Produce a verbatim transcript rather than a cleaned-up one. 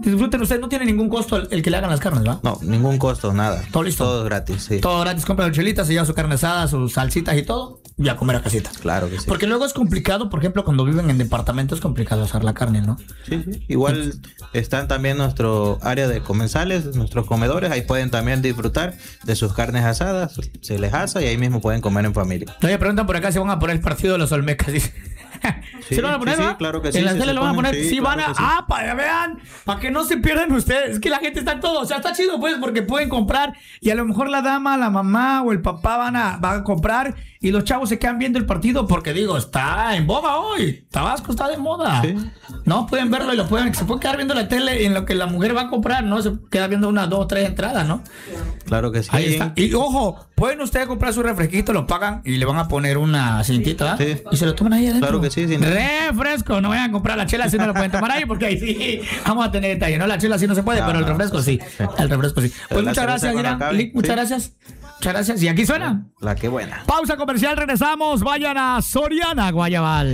disfruten ustedes, no tiene ningún costo el, el que le hagan las carnes, ¿va? No, ningún costo, nada. Todo listo. Todo gratis, sí. Todo gratis, compra las chelitas, se lleva su carne asada, sus salsitas y todo, y a comer a casita. Claro que sí. Porque luego es complicado, por ejemplo, cuando viven en departamentos es complicado hacer la carne, ¿no? Sí, sí. Igual están también nuestro área de comensales, nuestros comedores, ahí pueden también disfrutar de sus carnes asadas, se les asa y ahí mismo pueden comer en familia. Oye, preguntan por acá si van a poner el partido de los Olmecas, dice. Sí, ¿Se lo van a poner, sí, va? sí, claro que sí. En la sí, tele lo van a poner. sí, Sí, claro van a. que sí. Ah, para vean. Para que no se pierdan ustedes. Es que la gente está en todo. O sea, está chido, pues, porque pueden comprar. Y a lo mejor la dama, la mamá o el papá van a, van a comprar. Y los chavos se quedan viendo el partido. Porque digo, está en boga hoy. Tabasco está de moda. Sí. No, pueden verlo y lo pueden. Se puede quedar viendo la tele en lo que la mujer va a comprar, ¿no? Se queda viendo unas dos o tres entradas, ¿no? Claro que sí. Ahí está. Y ojo, pueden ustedes comprar su refresquito, lo pagan y le van a poner una cintita, ¿verdad? Sí. Y se lo toman ahí adentro. Claro que sí, sin- Refresco, no vayan a comprar la chela si no lo pueden tomar ahí, porque ahí sí vamos a tener detalle, ¿no? La chela sí no se puede, No, pero el no, refresco sí. sí. El refresco sí. Pues La muchas cerveza gracias, cuando Irán. acabe, Lick, muchas sí. gracias. Muchas gracias. Y aquí suena. La que buena. Pausa comercial, regresamos. Vayan a Soriana Guayabal.